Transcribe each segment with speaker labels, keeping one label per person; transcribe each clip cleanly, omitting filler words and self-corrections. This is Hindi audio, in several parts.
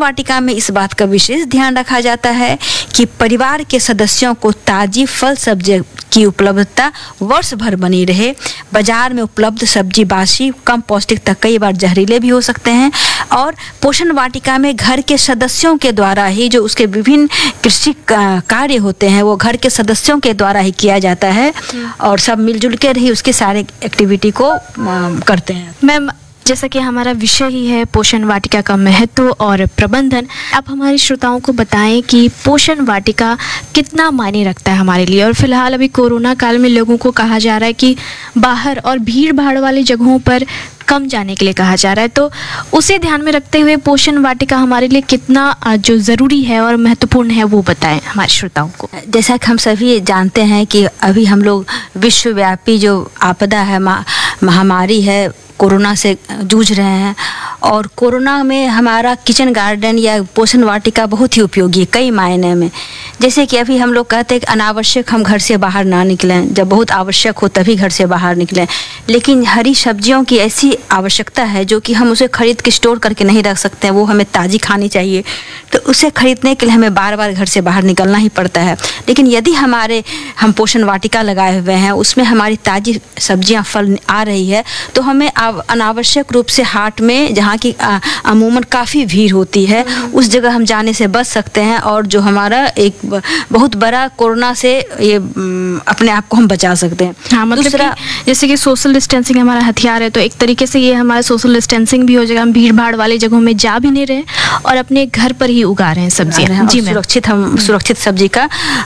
Speaker 1: वाटिका में इस बात का विशेष ध्यान रखा जाता है कि परिवार के सदस्यों को ताजी फल सब्जी की उपलब्धता वर्ष भर बनी रहे। बाजार में उपलब्ध सब्जी बासी, कम पौष्टिक तक कई बार जहरीले भी हो सकते हैं। और पोषण वाटिका में घर के सदस्यों के द्वारा ही जो उसके विभिन्न कृषि कार्य होते हैं वो घर के सदस्यों के द्वारा ही किया जाता है और सब मिलजुल कर ही उसके सारे एक्टिविटी को करते हैं।
Speaker 2: मैम, जैसा कि हमारा विषय ही है पोषण वाटिका का महत्व और प्रबंधन, आप हमारे श्रोताओं को बताएं कि पोषण वाटिका कितना मायने रखता है हमारे लिए। और फिलहाल अभी कोरोना काल में लोगों को कहा जा रहा है कि बाहर और भीड़ भाड़ वाली जगहों पर कम जाने के लिए कहा जा रहा है, तो उसे ध्यान में रखते हुए पोषण वाटिका हमारे लिए कितना जो ज़रूरी है और महत्वपूर्ण है वो बताएं हमारे श्रोताओं को।
Speaker 1: जैसा कि हम सभी जानते हैं कि अभी हम लोग विश्वव्यापी जो आपदा है, महामारी है, कोरोना से जूझ रहे हैं और कोरोना में हमारा किचन गार्डन या पोषण वाटिका बहुत ही उपयोगी है कई मायने में। जैसे कि अभी हम लोग कहते हैं कि अनावश्यक हम घर से बाहर ना निकलें, जब बहुत आवश्यक हो तभी घर से बाहर निकलें, लेकिन हरी सब्जियों की ऐसी आवश्यकता है जो कि हम उसे खरीद के स्टोर करके नहीं रख सकते हैं, वो हमें ताज़ी खानी चाहिए। तो उसे खरीदने के लिए हमें बार बार घर से बाहर निकलना ही पड़ता है। लेकिन यदि हम पोषण वाटिका लगाए हुए हैं, उसमें हमारी ताज़ी सब्जियां फल आ रही है, तो हमें अनावश्यक रूप से हाट में, जहाँ की अमूमन काफ़ी भीड़ होती है, उस जगह हम जाने से बच सकते हैं और जो हमारा एक बहुत बड़ा कोरोना से ये अपने आप को हम बचा सकते हैं।
Speaker 2: हाँ, मतलब दूसरा जैसे कि सोशल डिस्टेंसिंग हमारा हथियार है, तो एक तरीके से ये हमारा सोशल डिस्टेंसिंग भी हो जाएगा। हम भीड़ भाड़ वाली जगहों में जा भी नहीं रहे और अपने घर पर ही उगा रहे हैं सब्जियां।
Speaker 1: जी, सुरक्षित सब्जी का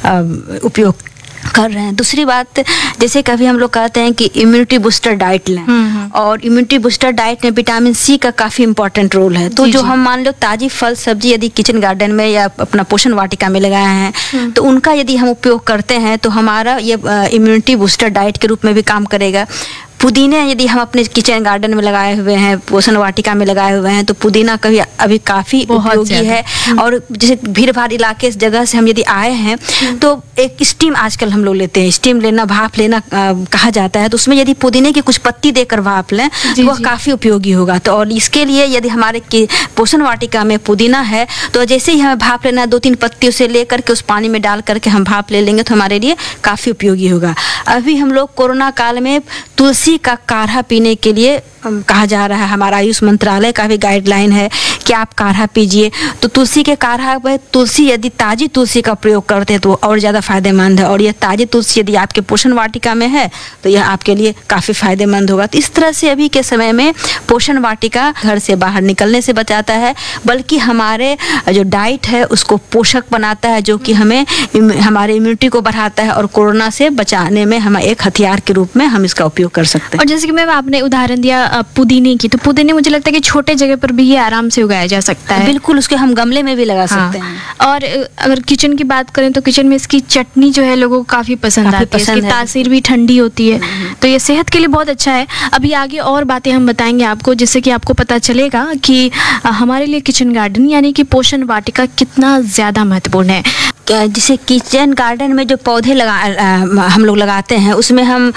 Speaker 1: उपयोग कर रहे हैं। दूसरी बात, जैसे कभी हम लोग कहते हैं कि इम्यूनिटी बूस्टर डाइट लें, और इम्यूनिटी बूस्टर डाइट में विटामिन सी का काफ़ी इंपॉर्टेंट रोल है। तो जो हम मान लो ताज़ी फल सब्जी यदि किचन गार्डन में या अपना पोषण वाटिका में लगाए हैं, तो उनका यदि हम उपयोग करते हैं तो हमारा ये इम्यूनिटी बूस्टर डाइट के रूप में भी काम करेगा। पुदीने यदि हम अपने किचन गार्डन में लगाए हुए हैं, पोषण वाटिका में लगाए हुए हैं, तो पुदीना कभी अभी काफ़ी उपयोगी है। और जैसे भीड़ भाड़ इलाके इस जगह से हम यदि आए हैं तो एक स्टीम आजकल हम लोग लेते हैं, स्टीम लेना, भाप लेना कहा जाता है, तो उसमें यदि पुदीने की कुछ पत्ती देकर भाप लें तो वह काफ़ी उपयोगी होगा। तो और इसके लिए यदि हमारे पोषण वाटिका में पुदीना है तो जैसे ही हमें भाप लेना, 2-3 पत्ती उसे ले करके उस पानी में डाल करके हम भाप ले लेंगे तो हमारे लिए काफ़ी उपयोगी होगा। अभी हम लोग कोरोना काल में तुलसी का काढ़ा पीने के लिए कहा जा रहा है, हमारा आयुष मंत्रालय का भी गाइडलाइन है कि आप काढ़ा पीजिए। तो तुलसी के काढ़ा में तुलसी, यदि ताज़ी तुलसी का प्रयोग करते हैं तो और ज़्यादा फायदेमंद है, और यह ताज़ी तुलसी यदि आपके पोषण वाटिका में है तो यह आपके लिए काफ़ी फायदेमंद होगा। तो इस तरह से अभी के समय में पोषण वाटिका घर से बाहर निकलने से बचाता है, बल्कि हमारे जो डाइट है उसको पोषक बनाता है, जो कि हमें हमारे इम्यूनिटी को बढ़ाता है और कोरोना से बचाने में हम एक हथियार के रूप में हम इसका उपयोग कर सकते हैं।
Speaker 2: और जैसे कि मैम आपने उदाहरण दिया पुदीने की, तो पुदीने मुझे लगता है कि छोटे जगह पर भी ये आराम से उगाया जा सकता है।
Speaker 1: बिल्कुल, उसके हम गमले में भी लगा सकते हैं।
Speaker 2: और अगर किचन की बात करें तो किचन में इसकी चटनी जो है लोगों को काफ़ी पसंद आती है, इसकी तासीर भी ठंडी होती है, तो ये सेहत के लिए बहुत अच्छा है। अभी आगे और बातें हम बताएंगे आपको, जिससे कि आपको पता चलेगा कि हमारे लिए किचन गार्डन यानी कि पोषण वाटिका कितना ज़्यादा महत्वपूर्ण है।
Speaker 1: जैसे किचन गार्डन में जो पौधे हम लोग लगाते हैं उसमें हम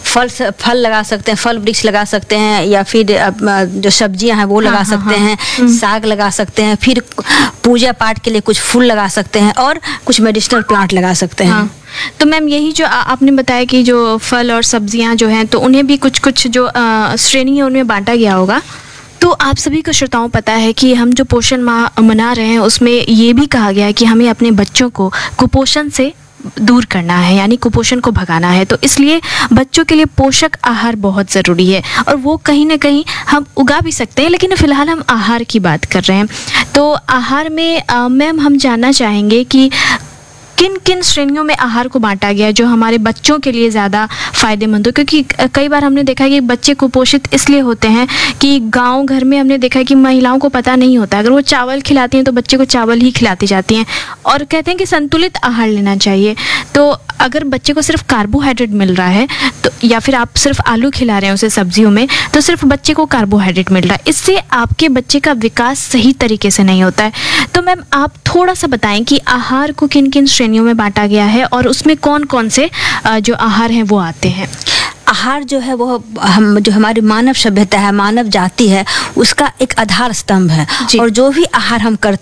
Speaker 1: फल लगा सकते हैं, फल वृक्ष लगा सकते हैं, या फिर जो सब्जियां हैं वो लगा सकते हैं, साग लगा सकते हैं, फिर पूजा पाठ के लिए कुछ फूल लगा सकते हैं और कुछ मेडिसिनल प्लांट लगा सकते हैं।
Speaker 2: तो मैम यही जो आपने बताया कि जो फल और सब्जियां जो हैं तो उन्हें भी कुछ कुछ जो श्रेणी है उनमें बांटा गया होगा। तो आप सभी को श्रोताओं पता है कि हम जो पोषण माह मना रहे हैं उसमें ये भी कहा गया है कि हमें अपने बच्चों को कुपोषण से दूर करना है, यानी कुपोषण को भगाना है। तो इसलिए बच्चों के लिए पोषक आहार बहुत ज़रूरी है और वो कहीं ना कहीं हम उगा भी सकते हैं, लेकिन फ़िलहाल हम आहार की बात कर रहे हैं। तो आहार में मैम हम जानना चाहेंगे कि किन किन श्रेणियों में आहार को बांटा गया है जो हमारे बच्चों के लिए ज़्यादा फ़ायदेमंद हो, क्योंकि कई बार हमने देखा है कि बच्चे कुपोषित इसलिए होते हैं कि गांव घर में हमने देखा है कि महिलाओं को पता नहीं होता, अगर वो चावल खिलाती हैं तो बच्चे को चावल ही खिलाती जाती हैं और कहते हैं कि संतुलित आहार लेना चाहिए। तो अगर बच्चे को सिर्फ कार्बोहाइड्रेट मिल रहा है तो, या फिर आप सिर्फ आलू खिला रहे हैं उसे सब्जियों में, तो सिर्फ बच्चे को कार्बोहाइड्रेट मिल रहा है, इससे आपके बच्चे का विकास सही तरीके से नहीं होता है। तो मैम आप थोड़ा सा बताएं कि आहार को किन किन श्रेणियों में बांटा गया है और उसमें कौन कौन से जो आहार हैं वो आते हैं।
Speaker 1: आहार जो है वो जो हमारी मानव सभ्यता है, मानव जाति है, उसका एक आधार स्तंभ है, और जो भी आहार हम करते